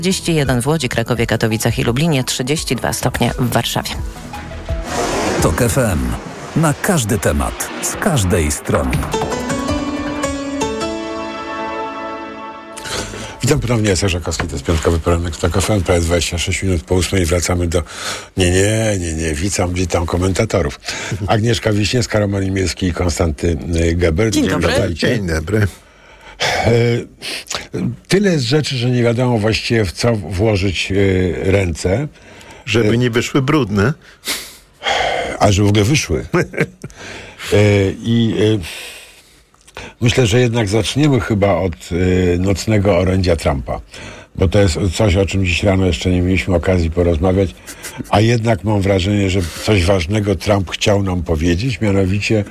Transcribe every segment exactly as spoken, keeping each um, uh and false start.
trzydzieści jeden w Łodzi, Krakowie, Katowicach i Lublinie, trzydzieści dwa stopnie w Warszawie. TOK F M. Na każdy temat, z każdej strony. Witam ponownie, Jacek Żakowski, to jest piątkowy poranek w TOK F M, prawie dwadzieścia sześć minut po ósmej. Wracamy do... Nie, nie, nie, nie, witam, witam komentatorów. Agnieszka Wiśniewska, Roman Imielski i Konstanty Geber. Dzień dobry. Dzień dobry. Tyle jest rzeczy, że nie wiadomo właściwie w co włożyć ręce. Żeby nie wyszły brudne. A że w ogóle wyszły. I myślę, że jednak zaczniemy chyba od nocnego orędzia Trumpa. Bo to jest coś, o czym dziś rano jeszcze nie mieliśmy okazji porozmawiać. A jednak mam wrażenie, że coś ważnego Trump chciał nam powiedzieć. Mianowicie,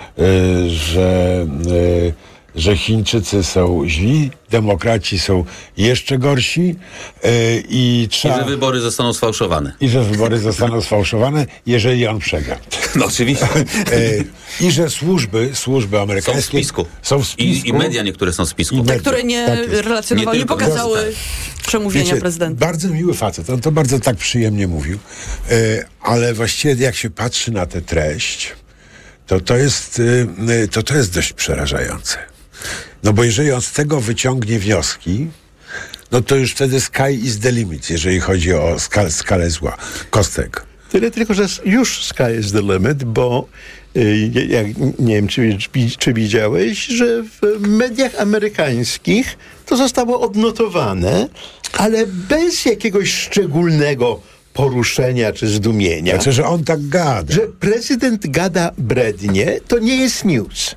że... że Chińczycy są źli, demokraci są jeszcze gorsi yy, i trzeba... I że wybory zostaną sfałszowane. I że wybory zostaną sfałszowane, jeżeli on przegra. No oczywiście. Yy, I że służby, służby amerykańskie... Są w spisku. Są w spisku. I, I media niektóre są w spisku. Te, które nie tak relacjonowały, nie, nie pokazały tak. przemówienia Wiecie, prezydenta. Bardzo miły facet, on to bardzo tak przyjemnie mówił, yy, ale właściwie jak się patrzy na tę treść, to to jest, yy, to, to jest dość przerażające. No bo jeżeli on z tego wyciągnie wnioski, no to już wtedy sky is the limit, jeżeli chodzi o skal, skalę zła. Kostek. Tyle tylko, że już sky is the limit, bo y, jak, nie wiem, czy, czy widziałeś, że w mediach amerykańskich to zostało odnotowane, ale bez jakiegoś szczególnego poruszenia czy zdumienia. Znaczy, że on tak gada. Że prezydent gada brednie, to nie jest news.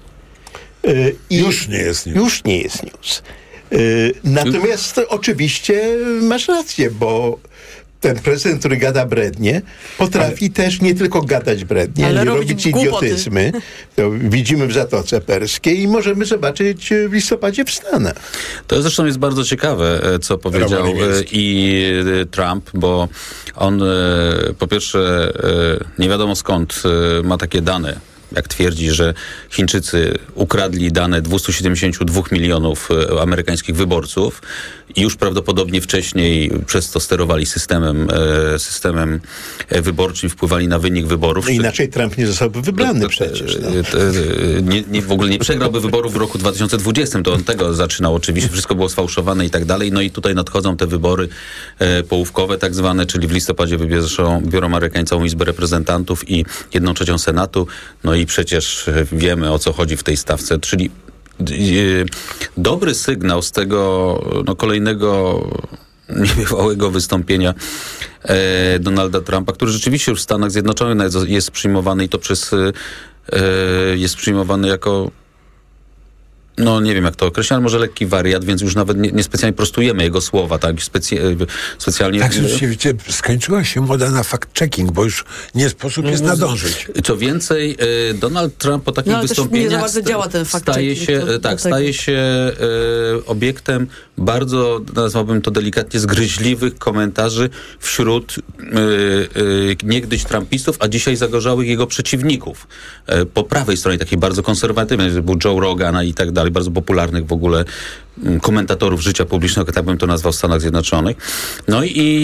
I już nie jest news. Już nie jest news. Yy, natomiast oczywiście masz rację, bo ten prezydent, który gada brednie, potrafi ale... też nie tylko gadać brednie, ale robić idiotyzmy. To widzimy w Zatoce Perskiej i możemy zobaczyć w listopadzie w Stanach. To zresztą jest bardzo ciekawe, co powiedział i Trump, bo on po pierwsze nie wiadomo skąd ma takie dane, jak twierdzi, że Chińczycy ukradli dane dwieście siedemdziesiąt dwa milionów amerykańskich wyborców i już prawdopodobnie wcześniej przez to sterowali systemem, systemem wyborczym, wpływali na wynik wyborów. No inaczej Trump nie zostałby wybrany to, to, przecież. No. Nie, nie, w ogóle nie przegrałby wyborów w roku dwa tysiące dwudziestym, to on tego zaczynał oczywiście, wszystko było sfałszowane i tak dalej. No i tutaj nadchodzą te wybory e, połówkowe tak zwane, czyli w listopadzie wybierzą, biorą Amerykańcy całą Izbę Reprezentantów i jedną trzecią Senatu. No i przecież wiemy, o co chodzi w tej stawce, czyli dobry sygnał z tego no, kolejnego niebywałego wystąpienia e, Donalda Trumpa, który rzeczywiście już w Stanach Zjednoczonych jest przyjmowany i to przez e, jest przyjmowany jako no nie wiem jak to określać, ale może lekki wariat, więc już nawet nie, nie specjalnie prostujemy jego słowa, tak? Specy- specjalnie... Tak, rzeczywiście skończyła się moda na fact-checking, bo już nie sposób jest nadążyć. Co więcej, Donald Trump po takich no, wystąpieniach sta- działa ten staje się, to, tak, staje się e, obiektem bardzo, nazwałbym to delikatnie, zgryźliwych komentarzy wśród e, e, niegdyś trumpistów, a dzisiaj zagorzałych jego przeciwników. E, po prawej stronie, takiej bardzo konserwatywnej, był Joe Rogan i tak dalej, bardzo popularnych w ogóle komentatorów życia publicznego, tak bym to nazwał, w Stanach Zjednoczonych. No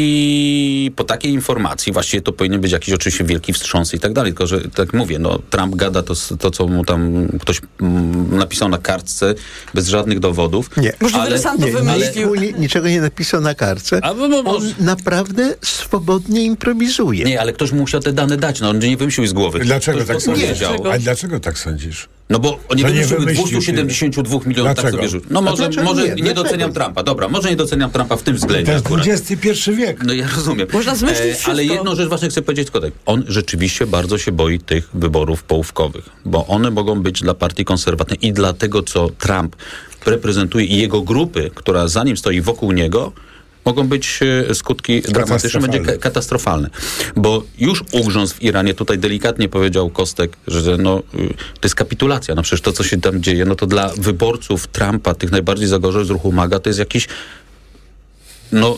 i po takiej informacji właściwie to powinien być jakiś oczywiście wielki wstrząs i tak dalej, tylko że tak mówię, no Trump gada to, to co mu tam ktoś mm, napisał na kartce bez żadnych dowodów. Nie. Możliwe, że sam to wymyślił. Ale niczego nie napisał na kartce. A, bo, bo, bo, on naprawdę swobodnie improwizuje. Nie, ale ktoś mu musiał te dane dać, no on nie wymyślił z głowy. Dlaczego ktoś tak sądzisz? Dlaczego? A dlaczego tak sądzisz? No bo oni wymyśliły dwieście siedemdziesiąt dwa milionów, tak sobie rzucił. No może, może nie, nie doceniam Trumpa, dobra, może nie doceniam Trumpa w tym względzie. To jest dwudziesty pierwszy wiek. No ja rozumiem. Można zmyślić wszystko. Ale jedną rzecz właśnie chcę powiedzieć tylko tak. On rzeczywiście bardzo się boi tych wyborów połówkowych, bo one mogą być dla partii konserwatywnej i dla tego, co Trump reprezentuje i jego grupy, która za nim stoi wokół niego, mogą być skutki dramatyczne, będzie katastrofalne. Bo już ugrząz w Iranie, tutaj delikatnie powiedział Kostek, że no, to jest kapitulacja. No przecież to, co się tam dzieje, no to dla wyborców Trumpa, tych najbardziej zagorzałych z ruchu MAGA, to jest jakiś no,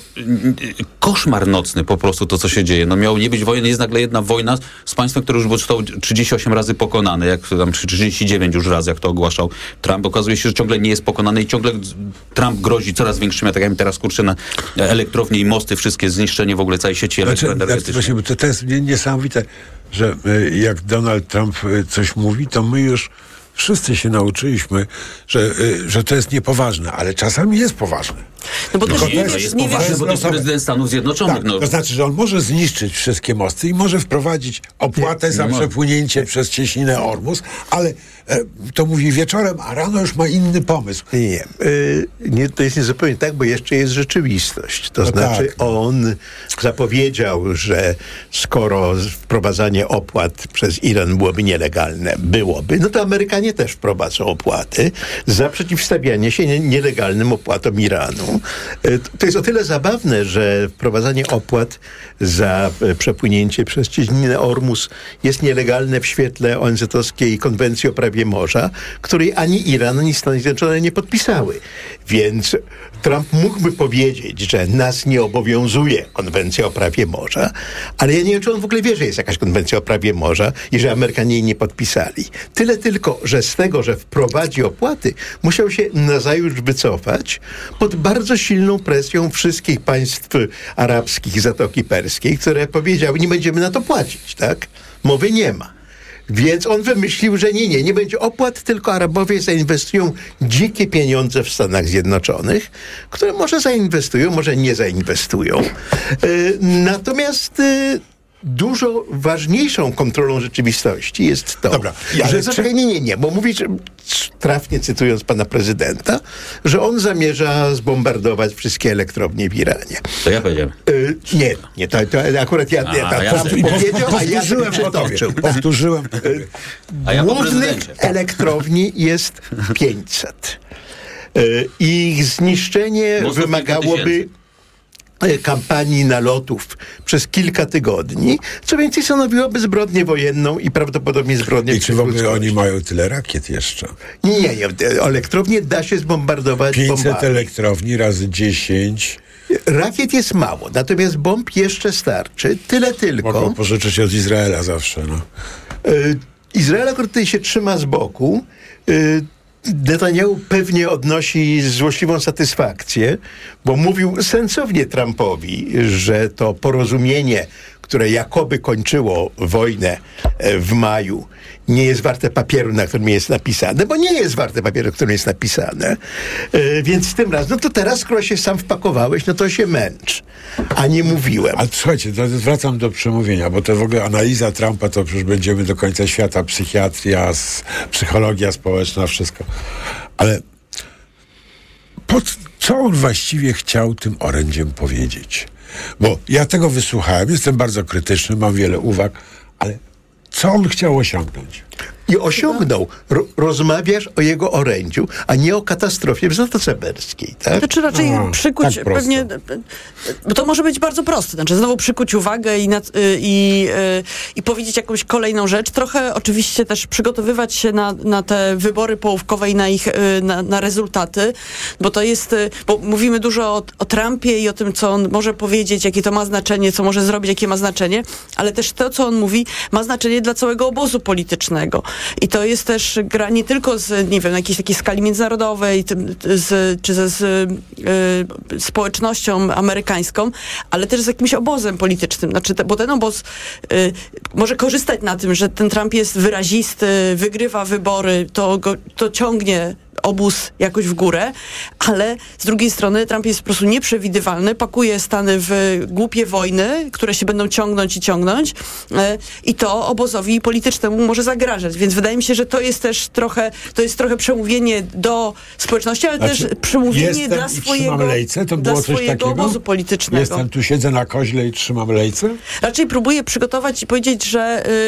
koszmar nocny po prostu to, co się dzieje. No miało nie być wojny, jest nagle jedna wojna z państwem, które już zostało trzydzieści osiem razy pokonane, jak tam trzydzieści dziewięć już razy, jak to ogłaszał Trump. Okazuje się, że ciągle nie jest pokonany i ciągle Trump grozi coraz większymi atakami. Teraz kurczę na elektrownie i mosty, wszystkie zniszczenie w ogóle całej sieci znaczy, elektroenergetycznej. To, to jest niesamowite, że jak Donald Trump coś mówi, to my już wszyscy się nauczyliśmy, że, że to jest niepoważne, ale czasami jest poważne. No bo no, też nie, nie, no jest nie poważne, wiesz, bo to jest prezydent Stanów Zjednoczonych. Tak, no. to znaczy, że on może zniszczyć wszystkie mosty i może wprowadzić opłatę nie, za nie przepłynięcie nie. przez cieśninę Ormus, ale e, to mówi wieczorem, a rano już ma inny pomysł. Nie, nie. Yy, nie to jest niezupełnie tak, bo jeszcze jest rzeczywistość. To no znaczy tak. on zapowiedział, że skoro wprowadzanie opłat przez Iran byłoby nielegalne, byłoby, no to Amerykanie też wprowadzą opłaty za przeciwstawianie się nie, nielegalnym opłatom Iranu. Yy, to jest o tyle zabawne, że wprowadzanie opłat za przepłynięcie przez cieśninę Ormus jest nielegalne w świetle O N Z-owskiej konwencji o prawie morza, której ani Iran, ani Stany Zjednoczone nie podpisały. Więc Trump mógłby powiedzieć, że nas nie obowiązuje konwencja o prawie morza, ale ja nie wiem, czy on w ogóle wie, że jest jakaś konwencja o prawie morza i że Amerykanie jej nie podpisali. Tyle tylko, że z tego, że wprowadzi opłaty, musiał się nazajutrz wycofać pod bardzo silną presją wszystkich państw arabskich Zatoki Perskiej, które powiedziały, nie będziemy na to płacić, tak? Mowy nie ma. Więc on wymyślił, że nie, nie, nie będzie opłat, tylko Arabowie zainwestują dzikie pieniądze w Stanach Zjednoczonych, które może zainwestują, może nie zainwestują. Yy, natomiast yy, dużo ważniejszą kontrolą rzeczywistości jest to, Dobra, że... czy... Zaczekaj, nie, nie, nie, bo mówisz, trafnie cytując pana prezydenta, że on zamierza zbombardować wszystkie elektrownie w Iranie. To ja powiedziałem. Yy, nie, nie, to, to akurat ja, ja, A, ja ja Trump sobie- powiedział, a ja sobie Powtórzyłem po tobie. przytoczył. Powtórzyłem po tobie. A ja po Głównych prezydencie. elektrowni jest pięćset. Yy, Ich zniszczenie Mocno wymagałoby kilka e, kampanii nalotów przez kilka tygodni, co więcej stanowiłoby zbrodnię wojenną i prawdopodobnie zbrodnię I czy w ogóle przeciwko oni ludzkości. mają tyle rakiet jeszcze? Nie, nie, nie. Elektrownię da się zbombardować pięćset bombami. elektrowni razy dziesięć. Rakiet jest mało, natomiast bomb jeszcze starczy. Tyle tylko. Mogą pożyczyć od Izraela zawsze, no. Y, Izrael akurat tutaj się trzyma z boku. Y, Netanyahu pewnie odnosi złośliwą satysfakcję, bo mówił sensownie Trumpowi, że to porozumienie, które jakoby kończyło wojnę e, w maju, nie jest warte papieru, na którym jest napisane, bo nie jest warte papieru, na którym jest napisane. E, więc tym razem, no to teraz, skoro się sam wpakowałeś, no to się męcz. A nie mówiłem. Ale słuchajcie, to wracam do przemówienia, bo to w ogóle analiza Trumpa, to przecież będziemy do końca świata, psychiatria, s- psychologia społeczna, wszystko. Ale po, c- co on właściwie chciał tym orędziem powiedzieć? Bo ja tego wysłuchałem, jestem bardzo krytyczny, mam wiele uwag, ale co on chciał osiągnąć? I osiągnął. Ro- rozmawiasz o jego orędziu, a nie o katastrofie w Zatoce Perskiej, tak? Znaczy raczej A, przykuć tak prosto. pewnie, bo to może być bardzo proste, znaczy znowu przykuć uwagę i, nad, i, i powiedzieć jakąś kolejną rzecz, trochę oczywiście też przygotowywać się na, na te wybory połówkowe i na ich na, na rezultaty, bo to jest, bo mówimy dużo o, o Trumpie i o tym, co on może powiedzieć, jakie to ma znaczenie, co może zrobić, jakie ma znaczenie, ale też to, co on mówi, ma znaczenie dla całego obozu politycznego. I to jest też gra nie tylko z, nie wiem, na jakiejś takiej skali międzynarodowej, tym, z, czy ze z, y, społecznością amerykańską, ale też z jakimś obozem politycznym. Znaczy, te, bo ten obóz y, może korzystać na tym, że ten Trump jest wyrazisty, wygrywa wybory, to, go, to ciągnie obóz jakoś w górę, ale z drugiej strony Trump jest po prostu nieprzewidywalny, pakuje Stany w głupie wojny, które się będą ciągnąć i ciągnąć e, i to obozowi politycznemu może zagrażać. Więc wydaje mi się, że to jest też trochę, to jest trochę przemówienie do społeczności, ale Znaczy, też przemówienie jestem dla i swojego, trzymam lejce, to dla było coś swojego takiego? obozu politycznego. Jestem tu, siedzę na koźle i trzymam lejce? Raczej próbuję przygotować i powiedzieć, że y,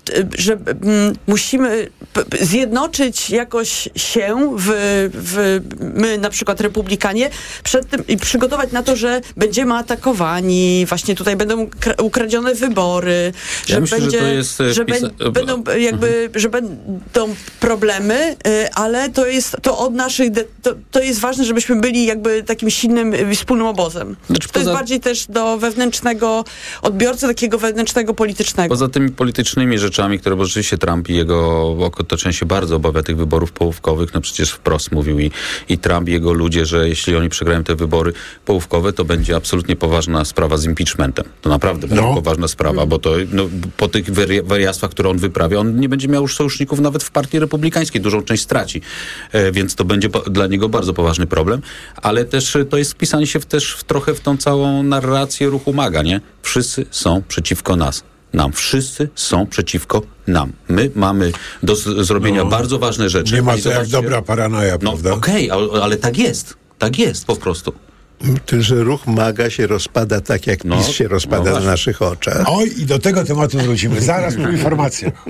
że musimy zjednoczyć jakoś się w, w my na przykład republikanie przed tym i przygotować na to, że będziemy atakowani, właśnie tutaj będą ukradzione wybory, ja że myślę, będzie, że, to jest że wpisa... będą jakby, mhm. że będą problemy, ale to jest to od naszych, de- to, to jest ważne, żebyśmy byli jakby takim silnym, wspólnym obozem. Znaczy, to poza... jest bardziej też do wewnętrznego odbiorcy, takiego wewnętrznego politycznego. Poza tymi politycznymi rzeczami, które bo rzeczywiście Trump i jego otoczenie się bardzo obawia tych wyborów połówkowych, no przecież wprost mówił i, i Trump i jego ludzie, że jeśli oni przegrają te wybory połówkowe, to będzie absolutnie poważna sprawa z impeachmentem. To naprawdę będzie no. poważna sprawa, bo to no, po tych wari- wariactwach, które on wyprawia, on nie będzie miał już sojuszników nawet w partii republikańskiej, dużą część straci. E, więc to będzie po, dla niego bardzo poważny problem, ale też to jest wpisanie się w, też w, trochę w tą całą narrację ruchu MAGA, nie? Wszyscy są przeciwko nas. Nam. Wszyscy są przeciwko nam. My mamy do z- zrobienia no, bardzo ważne rzeczy. Nie ma to jak dobra paranoja, no, prawda? Okej, okay, ale, ale tak jest. Tak jest po prostu. Że ruch MAGA się rozpada tak, jak no, PiS się rozpada no na naszych oczach. Oj, i do tego tematu wrócimy. Zaraz po informacjach.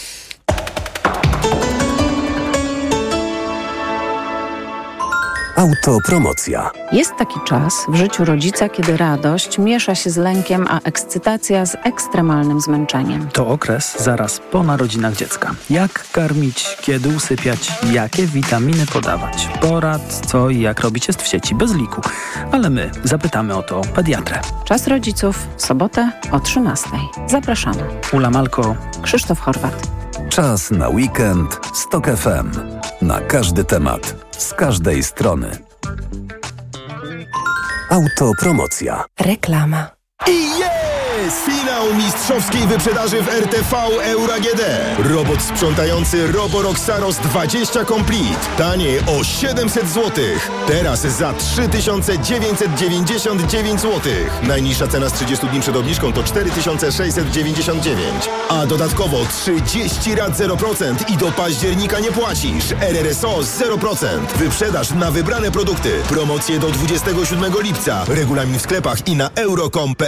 Autopromocja. Jest taki czas w życiu rodzica, kiedy radość miesza się z lękiem, a ekscytacja z ekstremalnym zmęczeniem. To okres zaraz po narodzinach dziecka. Jak karmić, kiedy usypiać, jakie witaminy podawać. Porad, co i jak robić jest w sieci bez liku. Ale my zapytamy o to pediatrę. Czas rodziców w sobotę o trzynastej. Zapraszamy. Ula Malko, Krzysztof Horwat. Czas na weekend z Tok F M. Na każdy temat, z każdej strony. Autopromocja. Reklama. I jest! Finał mistrzowskiej wyprzedaży w R T V Euro A G D. Robot sprzątający Roborock Saros dwadzieścia Complete. Taniej o siedemset złotych. Teraz za trzy tysiące dziewięćset dziewięćdziesiąt dziewięć złotych. Najniższa cena z trzydziestu dni przed obniżką to cztery tysiące sześćset dziewięćdziesiąt dziewięć. A dodatkowo trzydzieści rat zero procent i do października nie płacisz. R R S O zero procent. Wyprzedaż na wybrane produkty. Promocje do dwudziestego siódmego lipca. Regulamin w sklepach i na euro kropka com.